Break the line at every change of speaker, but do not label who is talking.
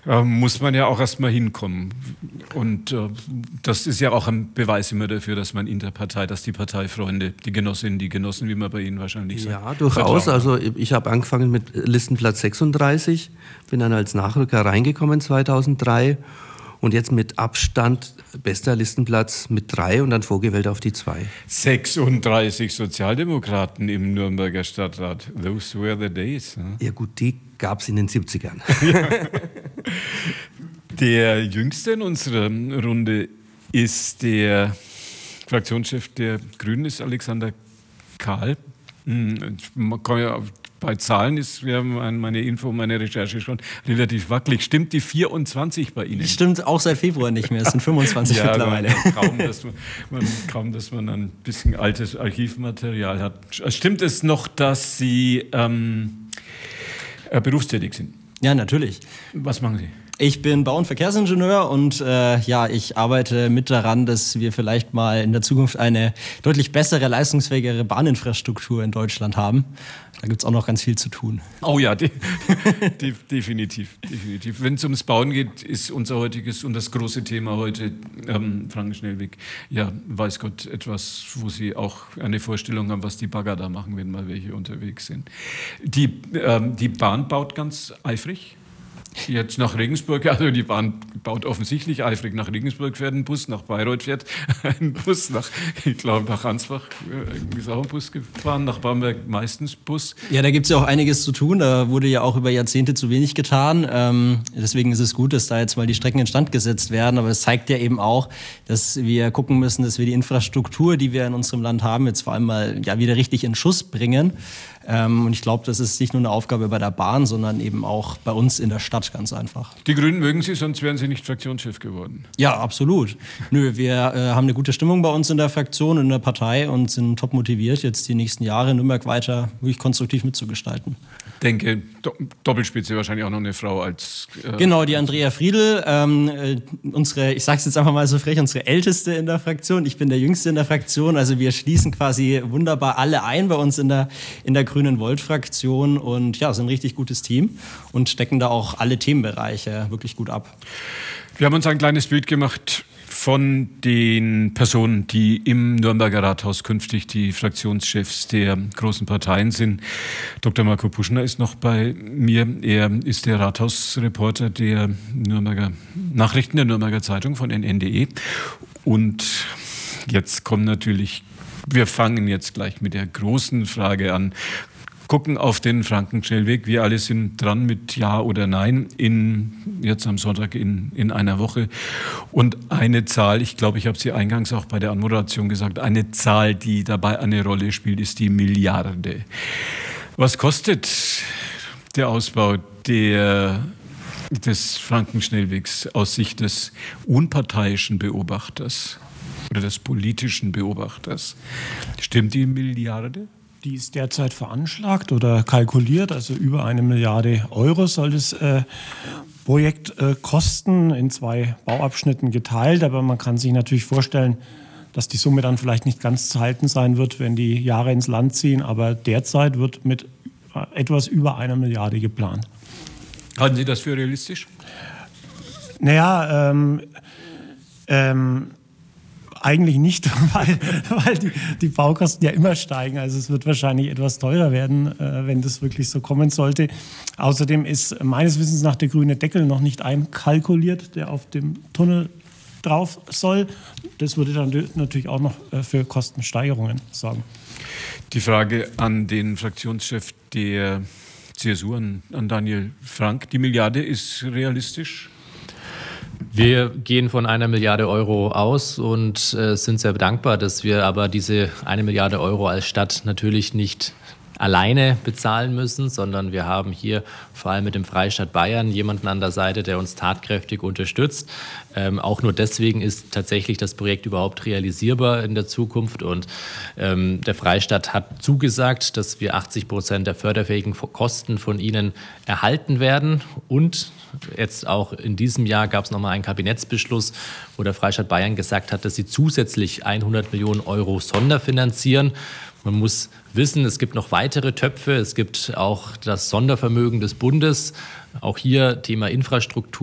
muss man ja auch erstmal hinkommen. Und das ist ja auch ein Beweis immer dafür, dass man in der Partei, dass die Parteifreunde, die Genossinnen, die Genossen, wie man bei Ihnen wahrscheinlich sagt.
Ja, durchaus. Also ich habe angefangen mit Listenplatz 36, bin dann als Nachrücker reingekommen 2003 und jetzt mit Abstand bester Listenplatz mit 3 und dann vorgewählt auf die 2.
36 Sozialdemokraten im Nürnberger Stadtrat. Those were the days.
Ja gut, die gab es in den 70ern.
Ja. Der Jüngste in unserer Runde ist der Fraktionschef der Grünen, ist Alexander Kahl. Man kann ja, bei Zahlen ist meine Info, meine Recherche schon relativ wackelig. Stimmt die 24 bei Ihnen?
Stimmt auch seit Februar nicht mehr, es sind 25
ja,
mittlerweile.
Kaum, dass man ein bisschen altes Archivmaterial hat. Stimmt es noch, dass Sie berufstätig sind?
Ja, natürlich.
Was machen Sie?
Ich bin Bau- und Verkehrsingenieur und ich arbeite mit daran, dass wir vielleicht mal in der Zukunft eine deutlich bessere, leistungsfähigere Bahninfrastruktur in Deutschland haben. Da gibt es auch noch ganz viel zu tun.
Oh ja, definitiv. Wenn es ums Bauen geht, ist unser heutiges und das große Thema heute Frankenschnellweg. Ja, weiß Gott, etwas, wo Sie auch eine Vorstellung haben, was die Bagger da machen, wenn mal welche unterwegs sind. Die Bahn baut ganz eifrig. Jetzt nach Regensburg, also die Bahn baut offensichtlich eifrig. Nach Regensburg fährt ein Bus, nach Bayreuth fährt ein Bus, nach Ansbach ist auch ein Bus gefahren, nach Bamberg meistens Bus.
Ja, da gibt es ja auch einiges zu tun. Da wurde ja auch über Jahrzehnte zu wenig getan. Deswegen ist es gut, dass da jetzt mal die Strecken instand gesetzt werden. Aber es zeigt ja eben auch, dass wir gucken müssen, dass wir die Infrastruktur, die wir in unserem Land haben, jetzt vor allem mal wieder richtig in Schuss bringen. Und ich glaube, das ist nicht nur eine Aufgabe bei der Bahn, sondern eben auch bei uns in der Stadt, ganz einfach.
Die Grünen mögen Sie, sonst wären Sie nicht Fraktionschef geworden.
Ja, absolut. Wir haben eine gute Stimmung bei uns in der Fraktion, in der Partei und sind top motiviert, jetzt die nächsten Jahre in Nürnberg weiter wirklich konstruktiv mitzugestalten.
Ich denke, Doppelspitze wahrscheinlich auch noch eine Frau als...
Genau, die Andrea Friedl, ich sage es jetzt einfach mal so frech, unsere Älteste in der Fraktion. Ich bin der Jüngste in der Fraktion, also wir schließen quasi wunderbar alle ein bei uns in der Grünen Volt-Fraktion und ja, sind ein richtig gutes Team und decken da auch alle Themenbereiche wirklich gut ab.
Wir haben uns ein kleines Bild gemacht von den Personen, die im Nürnberger Rathaus künftig die Fraktionschefs der großen Parteien sind. Dr. Marco Puschner ist noch bei mir. Er ist der Rathausreporter der Nürnberger Nachrichten der Nürnberger Zeitung von NN.de. Und jetzt kommen natürlich, wir fangen jetzt gleich mit der großen Frage an. Gucken auf den Frankenschnellweg. Wir alle sind dran mit Ja oder Nein jetzt am Sonntag in einer Woche. Und eine Zahl, ich glaube, ich habe sie eingangs auch bei der Anmoderation gesagt, eine Zahl, die dabei eine Rolle spielt, ist die Milliarde. Was kostet der Ausbau des Frankenschnellwegs aus Sicht des unparteiischen Beobachters oder des politischen Beobachters? Stimmt die Milliarde?
Die ist derzeit veranschlagt oder kalkuliert, also über 1 Milliarde Euro soll das Projekt kosten, in 2 Bauabschnitten geteilt. Aber man kann sich natürlich vorstellen, dass die Summe dann vielleicht nicht ganz zu halten sein wird, wenn die Jahre ins Land ziehen. Aber derzeit wird mit etwas über 1 Milliarde geplant.
Halten Sie das für realistisch?
Naja, eigentlich nicht, weil die Baukosten ja immer steigen. Also es wird wahrscheinlich etwas teurer werden, wenn das wirklich so kommen sollte. Außerdem ist meines Wissens nach der grüne Deckel noch nicht einkalkuliert, der auf dem Tunnel drauf soll. Das würde dann natürlich auch noch für Kostensteigerungen sorgen.
Die Frage an den Fraktionschef der CSU, an Daniel Frank. Die Milliarde ist realistisch?
Wir gehen von 1 Milliarde Euro aus und sind sehr dankbar, dass wir aber diese 1 Milliarde Euro als Stadt natürlich nicht alleine bezahlen müssen, sondern wir haben hier vor allem mit dem Freistaat Bayern jemanden an der Seite, der uns tatkräftig unterstützt. Auch nur deswegen ist tatsächlich das Projekt überhaupt realisierbar in der Zukunft. Und der Freistaat hat zugesagt, dass wir 80% der förderfähigen Kosten von ihnen erhalten werden. Und jetzt auch in diesem Jahr gab es nochmal einen Kabinettsbeschluss, wo der Freistaat Bayern gesagt hat, dass sie zusätzlich 100 Millionen Euro sonderfinanzieren. Man muss wissen, es gibt noch weitere Töpfe. Es gibt auch das Sondervermögen des Bundes. Auch hier Thema Infrastruktur.